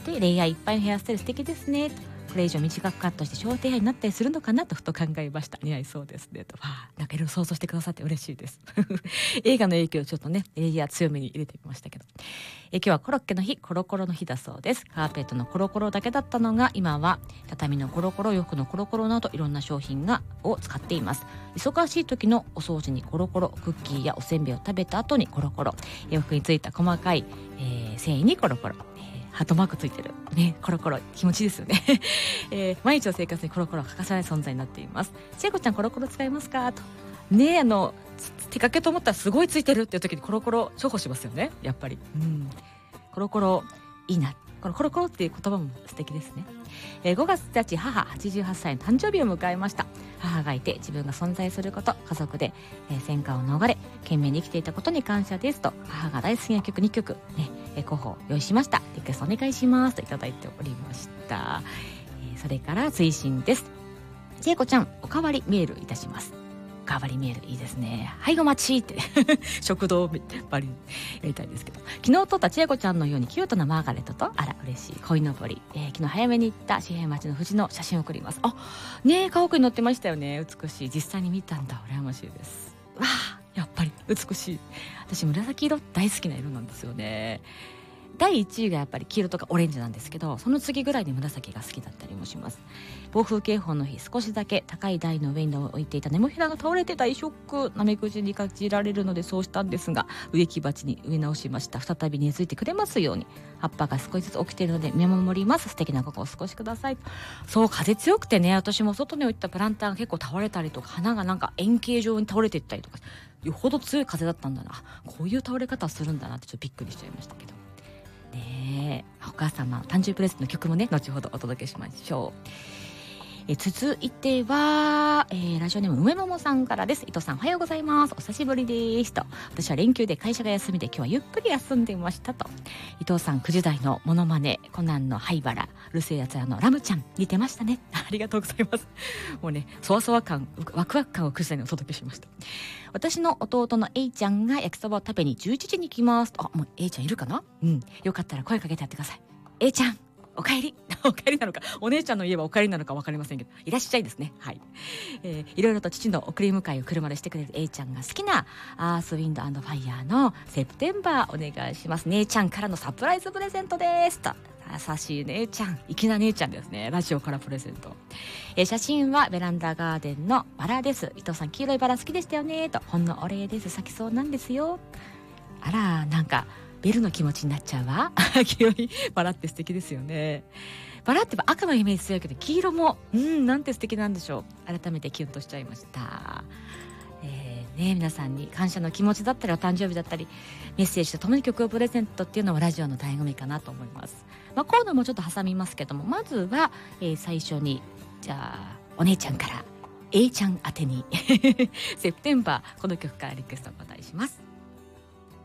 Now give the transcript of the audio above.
でレイヤーいっぱいのヘアスタイル素敵ですねと、これ以上短くカットしてショートヘアになったりするのかなとふと考えました。似合いそうですねと。なんかいろいろ想像してくださって嬉しいです映画の影響をちょっとねレイヤー強めに入れてみましたけど、今日はコロッケの日、コロコロの日だそうです。カーペットのコロコロだけだったのが今は畳のコロコロ、洋服のコロコロなどいろんな商品を使っています。忙しい時のお掃除にコロコロ、クッキーやおせんべいを食べた後にコロコロ、洋服についた細かい、繊維にコロコロ、ハートマークついてるね、コロコロ気持ちいいですよね、毎日の生活にコロコロは欠かせない存在になっています。ちえこちゃんコロコロ使いますかとね、手掛けと思ったらすごいついてるっていう時にコロコロ重宝しますよね、やっぱり。コロコロいいな。このコロコロっていう言葉も素敵ですね。5月1日母88歳の誕生日を迎えました。母がいて自分が存在すること、家族で、戦火を逃れ懸命に生きていたことに感謝ですと、母が大好きな曲2曲ね、候補を用意しました。リクエストお願いしますといただいておりました。それから追伸です。ちえこちゃんおかわりメールいたします。おかわりメールいいですね。はいお待ちって食堂ばりやりたいですけど、昨日撮ったちえこちゃんのようにキュートなマーガレットと、あら嬉しい鯉のぼり、昨日早めに行った紙幣町の藤の写真を送ります。ねえ、家屋に載ってましたよね。美しい。実際に見たんだ。羨ましいです。わあ、やっぱり美しい。私紫色大好きな色なんですよね。第1位がやっぱり黄色とかオレンジなんですけど、その次ぐらいに紫が好きだったりもします。暴風警報の日、少しだけ高い台の上に置いていたネモフィラが倒れて大ショック。なめくじに感じられるのでそうしたんですが、植木鉢に植え直しました。再び根付いてくれますように。葉っぱが少しずつ起きているので見守ります。素敵な午後をお過ごしください。そう、風強くてね、私も外に置いたプランターが結構倒れたりとか、花がなんか円形状に倒れていったりとか、よほど強い風だったんだな、こういう倒れ方するんだなってちょっとびっくりしちゃいましたけどね。お母様誕生日プレゼントの曲もね、後ほどお届けしましょう。続いては、ラジオネーム梅桃さんからです。伊藤さんおはようございます。お久しぶりですと。私は連休で会社が休みで今日はゆっくり休んでいましたと。伊藤さん9時台のモノマネ、コナンの灰原、うるせえやつらのラムちゃん似てましたね。ありがとうございます。もうね、そわそわ感、ワクワク感を9時台にお届けしました。私の弟の A ちゃんが焼きそばを食べに11時に来ます。もう A ちゃんいるかな。よかったら声かけてやってください。A ちゃんお帰りお帰りなのか、お姉ちゃんの家はお帰りなのか分かりませんけど、いらっしゃいですね。はい。いろいろと父の送り迎えを車でしてくれる A ちゃんが好きなアースウィンド&ファイヤーのセプテンバーお願いします。姉ちゃんからのサプライズプレゼントですと。優しい姉ちゃん、粋な姉ちゃんですね。ラジオからプレゼント。写真はベランダガーデンのバラです。伊藤さん黄色いバラ好きでしたよねと。ほんのお礼です。咲きそうなんですよ。あら、なんかベルの気持ちになっちゃうわ。黄色いバラって素敵ですよね。バラって赤のイメージ強いけど黄色もなんて素敵なんでしょう。改めてキュンとしちゃいました。皆さんに感謝の気持ちだったりお誕生日だったりメッセージとともに曲をプレゼントっていうのはラジオの醍醐味かなと思います。コーナーもちょっと挟みますけども、まずは、最初にじゃあお姉ちゃんから A ちゃん宛てにセプテンバー、この曲からリクエストをお答えします。